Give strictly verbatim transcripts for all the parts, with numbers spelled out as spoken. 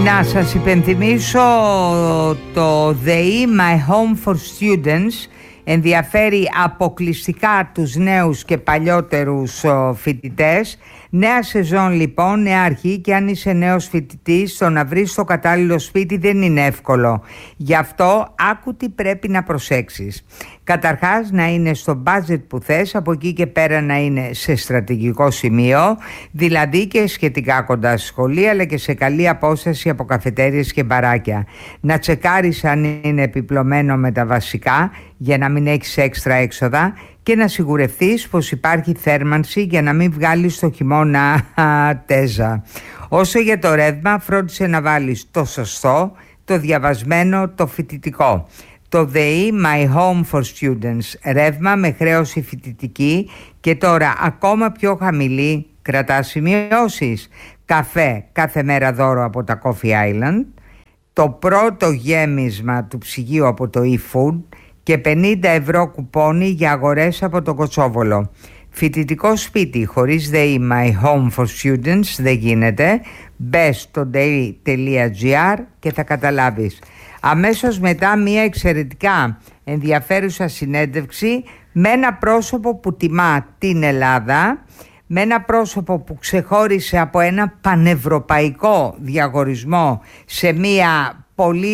Να σας υπενθυμίσω το ΔΕΗ My Home for Students ενδιαφέρει αποκλειστικά τους νέους και παλιότερους φοιτητές. Νέα σεζόν λοιπόν, νέα αρχή, και αν είσαι νέος φοιτητής, το να βρεις το κατάλληλο σπίτι δεν είναι εύκολο. Γι' αυτό άκου τι πρέπει να προσέξεις. Καταρχάς να είναι στο budget που θες, από εκεί και πέρα να είναι σε στρατηγικό σημείο, δηλαδή και σχετικά κοντά στη σχολή, αλλά και σε καλή απόσταση από καφετέριες και μπαράκια. Να τσεκάρεις αν είναι επιπλωμένο με τα βασικά για να μην έχεις έξτρα έξοδα και να σιγουρευτείς πως υπάρχει θέρμανση για να μην βγάλεις το χειμώνα τέζα. Όσο για το ρεύμα, φρόντισε να βάλεις το σωστό, το διαβασμένο, το φοιτητικό. Το ΔΕΗ My Home for Students, ρεύμα με χρέωση φοιτητική και τώρα ακόμα πιο χαμηλή, κρατά σημειώσεις. Καφέ κάθε μέρα δώρο από τα Coffee Island, το πρώτο γέμισμα του ψυγείου από το eFood και πενήντα ευρώ κουπόνι για αγορές από το Κοτσόβολο. Φοιτητικό σπίτι χωρίς ΔΕΗ My Home for Students δεν γίνεται. Μπες στο ΔΕΗ τελεία τζι άρ και θα καταλάβεις. Αμέσως μετά μια εξαιρετικά ενδιαφέρουσα συνέντευξη με ένα πρόσωπο που τιμά την Ελλάδα, με ένα πρόσωπο που ξεχώρισε από ένα πανευρωπαϊκό διαγωνισμό σε μια πολύ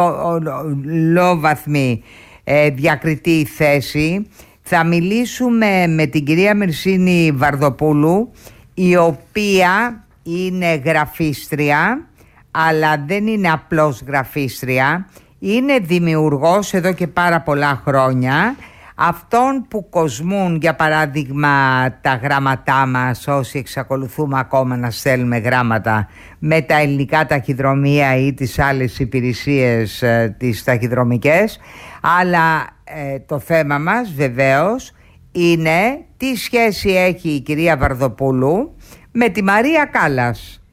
υψηλόβαθμη ε, διακριτή θέση. Θα μιλήσουμε με την κυρία Μυρσίνη Βαρδοπούλου, η οποία είναι γραφίστρια, αλλά δεν είναι απλώς γραφίστρια, είναι δημιουργός εδώ και πάρα πολλά χρόνια, αυτών που κοσμούν για παράδειγμα τα γράμματά μας, όσοι εξακολουθούμε ακόμα να στέλνουμε γράμματα με τα ελληνικά ταχυδρομεία ή τις άλλες υπηρεσίες ε, τις ταχυδρομικές, αλλά ε, το θέμα μας βεβαίως είναι τι σχέση έχει η κυρία Βαρδοπούλου με τη Μαρία Κάλλας.